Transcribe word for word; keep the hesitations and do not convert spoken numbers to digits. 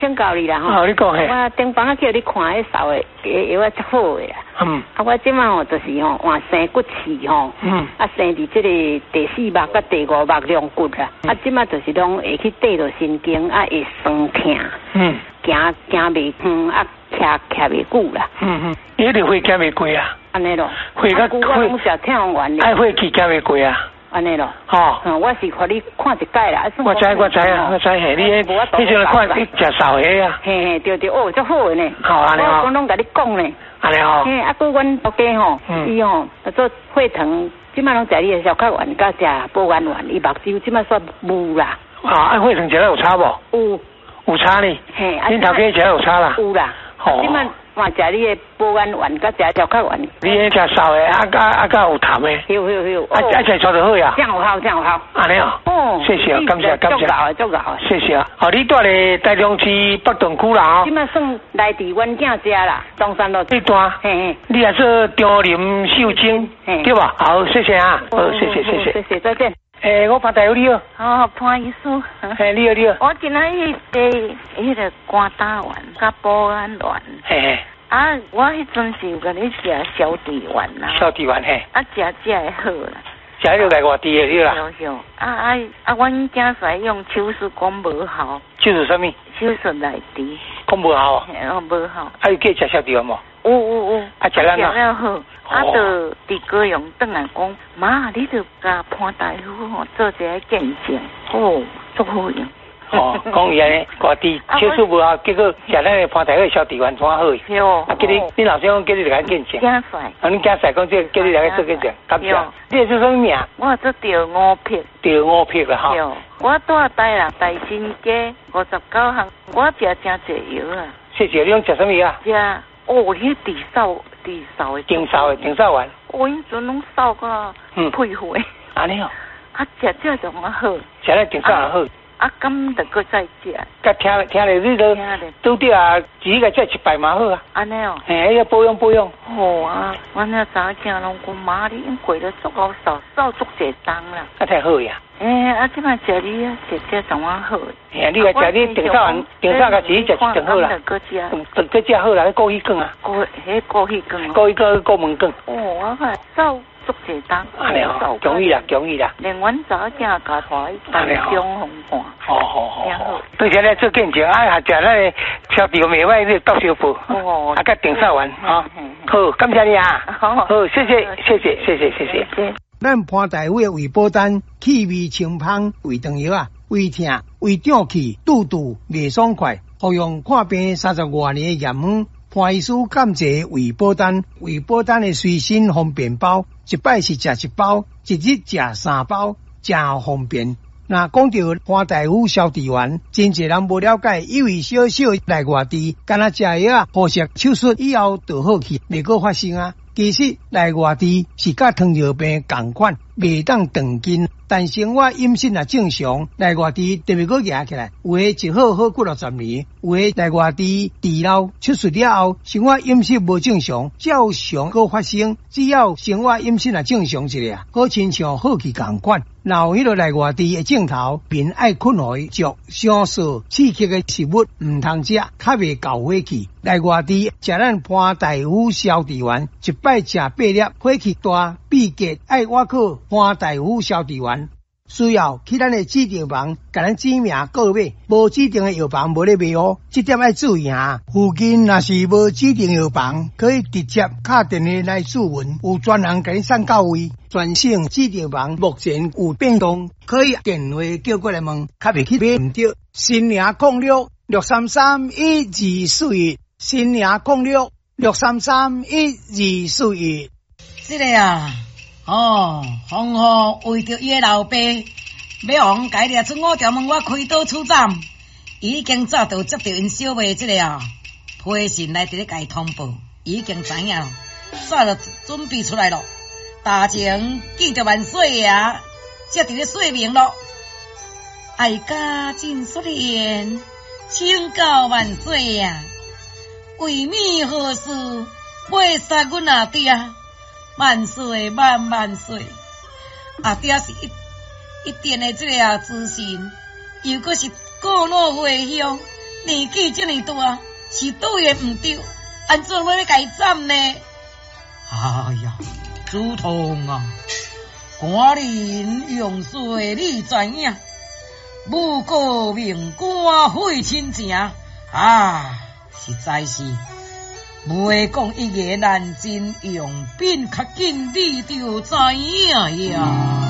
请教你啦吼。 哦，你讲嘿。 我顶帮啊叫你看迄扫的药啊，足好的啦。 嗯。 啊，我即马吼就是吼换生骨刺吼。嗯。啊，生伫即个第四目甲第五目两骨啦。嗯。啊，即马就是拢会去对着神经，啊会酸痛。嗯。行行袂远，啊徛徛袂久啦。嗯嗯。 你一定会行袂过啊。安尼咯。 会甲会。我拢食听完了。 爱会去行袂过啊。 安尼咯， 吼， 嗯，我是看你看一摆啦， 我知我知啊，我知嘿，你迄你像看你食烧虾啊， 嘿嘿，对对，哦，足好呢， 好安尼哦， 我拢甲你讲呢， 安尼哦， 嘿，啊，佮阮老家吼，伊吼做血糖，即摆拢食你的小克丸，甲食保肝丸，伊目睭即摆算无啦， 啊，按血糖食了有差无？ 有， 有差呢，嘿，恁头家食了有差啦， 有啦，即摆。我食你的保肝丸，甲食小克丸。 你迄食烧的，啊啊啊，甲有痰的。 有有有。 啊啊，食做就好呀。 这样有效，这样有效。 安尼哦。哦。谢谢，感谢感谢。 足够，足够。 谢谢啊。哦，你住咧台中市北屯区啦哦。 即摆算来伫阮囝家啦，中山路。 这段。嘿嘿。你也是张林秀晶，对吧？好，谢谢啊。好，谢谢谢谢。 谢谢，再见。 诶，我潘大夫你好。 哦，潘医师。 嘿，你好你好。 我今仔日诶，迄个肝胆丸甲保肝丸。嘿嘿。啊，我迄阵是有甲你食小地丸啦。 小地丸嘿。啊， 食食会好啦。 食迄个来外地的对啦。 有有。啊啊啊！阮囝婿用手术讲无效。 手术啥物？ 手术内底。 讲无效啊？ 哦，无效。 啊，伊计食小地丸无？ 有有有。啊， 食了食了好。啊，就伫高雄转来讲，妈，你着甲潘大夫吼做一个见证，哦，足好用。 哦，讲伊安尼，外地手术无效，结果食咱个潘大夫小地丸怎好？ 对哦。 啊，叫你，你老先讲叫你来见证。 囝婿。 啊，你囝婿讲这叫你来做见证，感谢。你是什么名？ 我做着五撇。 着五撇啦哈。 对，我住台南大新街五十九巷，我食真济药啊。 谢谢，你讲食什么啊？ 食哦，迄地扫地扫的。 顶扫的顶扫丸。 哦，迄阵拢扫个配合。 安尼哦。 啊，食这就蛮好。 食了顶扫也好。 啊，咁得搁再食。 甲听听咧，你都拄着啊，自己个食一摆嘛好啊。 安尼哦。 嘿，要保养保养。 好啊，我那早囝拢讲妈，你用过得足够扫扫足济冬啦。 啊，太好呀。 诶，啊，即摆食你啊，食这怎么好？ 嘿，你个食你顶扫完，顶扫个自己食一顿好啦。 得搁食。 得搁食好啦，枸杞羹啊。 枸，迄枸杞羹。 枸杞羹、枸门羹。 哦，我看扫。足济冬， 安尼哦，容易啦，容易啦。 连阮早囝家带去台中红看， 好好好好。对起来做见证，啊，食咱个小弟袂歹，你到小补，哦，啊，甲顶扫完啊，好，感谢你啊，好，好，谢谢，谢谢，谢谢，谢谢。 咱潘大夫的胃保丹气味清芳胃肠药啊，胃痛、胃胀气、肚肚袂爽快，服用看病三十多年的验方。潘医师感谢胃保丹，胃保丹的随身方便包，一摆是食一包，一日食三包，真方便。那讲到潘大夫消地丸，真侪人无了解，以为小小来外地，干那食药啊，好食手术以后就好去，袂个发生啊。其实来外地是甲糖尿病同款，袂当长进。但生活饮食也正常，来外地特别个压起来，有诶一好好过六十年，有诶来外地治疗手术了后，生活饮食无正常，照常个发生。只要生活饮食也正常一下，好亲像好去同款。然后迄个来外地诶镜头，便爱困互伊食上素刺激诶食物，毋通食，较袂够火气。来外地食咱潘大夫消地丸，一摆食八粒，火气大，闭结爱我靠潘大夫消地丸。需要去咱的指定房，甲咱指名购买，无指定的药房无咧卖哦，这点要注意哈。附近若是无指定药房，可以直接打电话来咨询，有专人甲你送到位。全省指定房目前有变动，可以电话叫过来问，较袂去买唔对。新零控六六三三一二四一，新零控六六三三一二四一。 这个啊。哦，黄河为着伊的老爸，要王家掠出五条门，我开刀处斩，已经早就接到因小妹这个啊，批信来伫咧甲伊通报，已经知影，早就准备出来了。大情记着万岁啊，才伫咧说明咯。哀家真xuất hiện，请教万岁呀、啊，为咩何事会杀阮阿爹？万岁万万岁！阿爹是一一点的这个啊自信，又搁是过路回乡， 年纪这么大，是对的唔对，安怎要甲伊斩呢？哎呀，主通啊，官人用税你知影，不过命官费亲情啊，实在是袂讲一言难尽，用兵较紧，你就知影呀。